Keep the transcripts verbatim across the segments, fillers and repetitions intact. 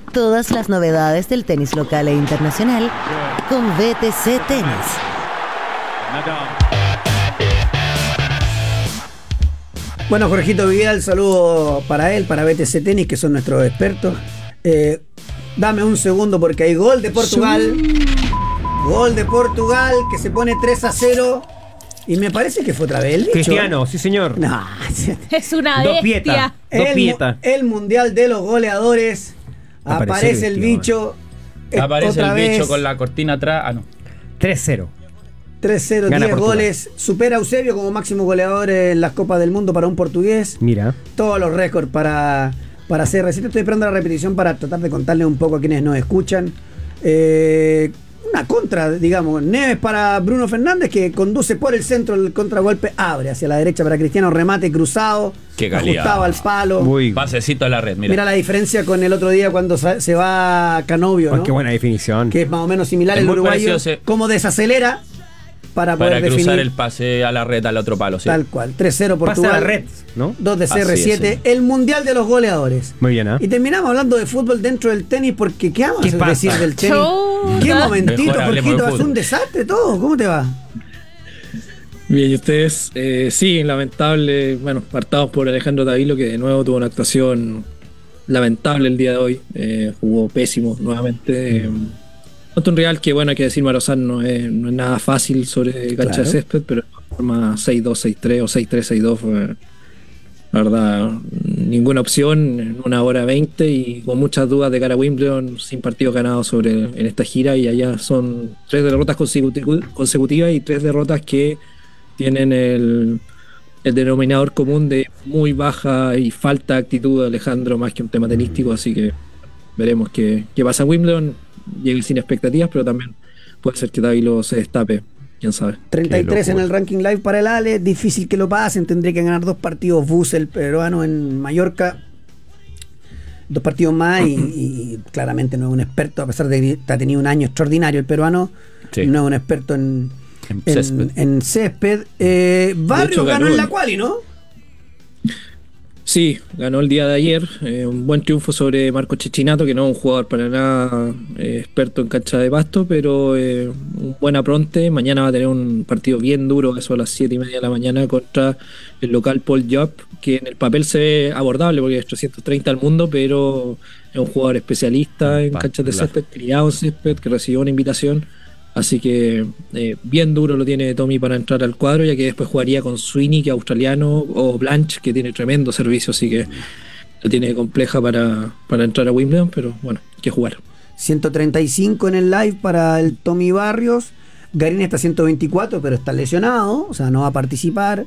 todas las novedades del tenis local e internacional con B T C Tenis. Bueno, Jorgito Vidal, saludo para él, para B T C Tenis, que son nuestros expertos. Eh, dame un segundo porque hay gol de Portugal. Gol de Portugal que se pone tres a cero. Y me parece que fue otra vez el bicho. Cristiano, sí señor. No, es una Dos bestia. pieta. Dos el, pieta. el mundial de los goleadores. Apareció Aparece el el bicho. eh, Aparece otra el vez. bicho con la cortina atrás. Ah, no. tres cero. tres cero, Gana diez Portugal. goles. Supera a Eusebio como máximo goleador en las Copas del Mundo para un portugués. Mira. Todos los récords para, para C R siete. Estoy esperando la repetición para tratar de contarle un poco a quienes nos escuchan. Eh, una contra, digamos. Neves para Bruno Fernández, que conduce por el centro. El contragolpe abre hacia la derecha para Cristiano. Remate cruzado. Qué calidad. Ajustaba al palo. Muy. Pasecito a la red, mira. Mira la diferencia con el otro día cuando sa- se va Canovio, Oh, ¿no? qué buena definición. Que es más o menos similar Es el muy uruguayo. parecido, sí. Cómo desacelera para, Para poder cruzar definir. el pase a la red al otro palo, sí. Tal cual. tres cero Pasa Portugal. a la red, ¿no? dos de C R Así siete. es, sí. El mundial de los goleadores. Muy bien, ¿ah? Y terminamos hablando de fútbol dentro del tenis porque ¿qué vamos ¿Qué a pasa? decir del tenis? Chuta. ¿Qué momentito, Mejor hablemos Jorgito? de Va a ser un fútbol. desastre todo. ¿Cómo te va? Bien, y ustedes, eh, sí, lamentable, bueno, partamos por Alejandro Tavilo, que de nuevo tuvo una actuación lamentable el día de hoy, eh, jugó pésimo nuevamente. Eh, contra un Real que, bueno, hay que decir, Marozán no es, no es nada fácil sobre cancha Claro. de césped, pero de forma seis dos, seis tres o seis tres, seis dos fue, la verdad, ninguna opción en una hora veinte y con muchas dudas de cara a Wimbledon, sin partidos ganados sobre en esta gira, y allá son tres derrotas consecuti- consecutivas y tres derrotas que tienen el, el denominador común de muy baja y falta de actitud de Alejandro más que un tema tenístico, así que veremos qué, qué pasa en Wimbledon. Llegue sin expectativas, pero también puede ser que Tavilo se destape, quién sabe. treinta y tres Qué en locura. el ranking live para el Ale. Difícil que lo pasen. Tendría que ganar dos partidos Bus, el peruano, en Mallorca. Dos partidos más y, y claramente no es un experto, a pesar de que ha tenido un año extraordinario el peruano. Sí. No es un experto en, En en césped. en césped. Eh, Barrios hecho, ganó ganó en la el- quali, ¿no? Sí, ganó el día de ayer, eh, un buen triunfo sobre Marco Cecchinato, que no es un jugador para nada eh, experto en cancha de pasto, pero eh, un buen apronte. Mañana va a tener un partido bien duro, eso a las siete y media de la mañana, contra el local Paul Job, que en el papel se ve abordable porque es trescientos treinta al mundo, pero es un jugador especialista en Va, canchas de claro. césped, criado en césped, que recibió una invitación. Así que eh, bien duro lo tiene Tommy para entrar al cuadro, ya que después jugaría con Sweeney, que es australiano, o Blanche, que tiene tremendo servicio, así que lo tiene compleja para, para entrar a Wimbledon, pero bueno, hay que jugar. ciento treinta y cinco en el live para el Tommy Barrios. Garín está ciento veinticuatro, pero está lesionado, o sea, no va a participar.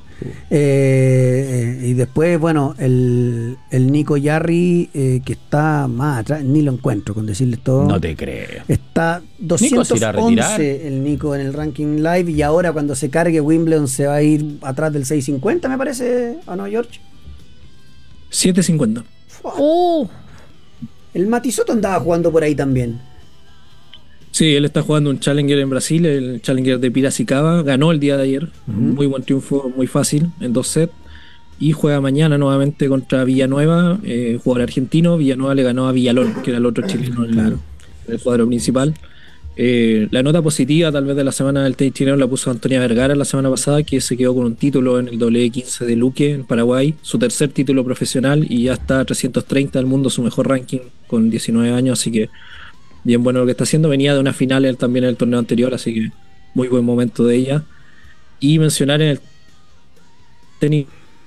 Eh, eh, y después, bueno, el, el Nico Yarri, eh, que está más atrás, ni lo encuentro, con decirles todo. No te creo. Está Nico se irá a doscientos once retirar. el Nico en el ranking live, y ahora cuando se cargue Wimbledon se va a ir atrás del seiscientos cincuenta, me parece, ¿o no, George? siete cincuenta. Uh, El Matisoto andaba jugando por ahí también. Sí, él está jugando un Challenger en Brasil, el Challenger de Piracicaba, ganó el día de ayer, muy buen triunfo, muy fácil, en dos sets, y juega mañana nuevamente contra Villanueva, eh, jugador argentino. Villanueva le ganó a Villalón, que era el otro chileno en, en el cuadro principal. Eh, la nota positiva tal vez de la semana del tenis chileno la puso Antonia Vergara la semana pasada, que se quedó con un título en el W quince de Luque en Paraguay, su tercer título profesional, y ya está a trescientos treinta del mundo, su mejor ranking con diecinueve años, así que bien bueno lo que está haciendo. Venía de una final él también en el torneo anterior, así que muy buen momento de ella. Y mencionar en el tenis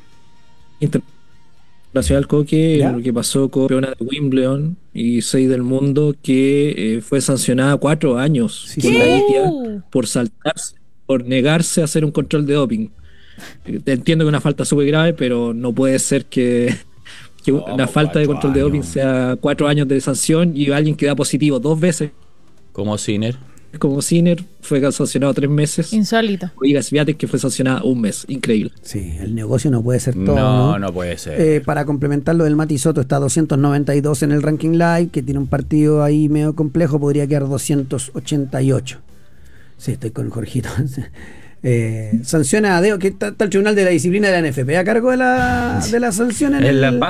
internacional Coque, ¿Ya? lo que pasó con campeona de Wimbledon y seis del mundo, que eh, fue sancionada cuatro años Sí, por sí. la I T A Uh. por saltarse, por negarse a hacer un control de doping. Eh, Entiendo que es una falta súper grave, pero no puede ser que, que Oh, una falta de cuatro control de doping años. sea cuatro años de sanción, y alguien que da positivo dos veces, Como Sinner. como Sinner, fue sancionado tres meses. insólito. Oiga, Swiatek, que fue sancionada un mes. Increíble. Sí, el negocio no puede ser todo, No, ¿no? no puede ser. Eh, para complementar lo del Mati Soto, está doscientos noventa y dos en el ranking live, que tiene un partido ahí medio complejo, podría quedar doscientos ochenta y ocho. Sí, estoy con Jorgito. Eh, sanciona a Deo, que está, está el Tribunal de la Disciplina de la N F P a cargo de la, de la sanción en En el, la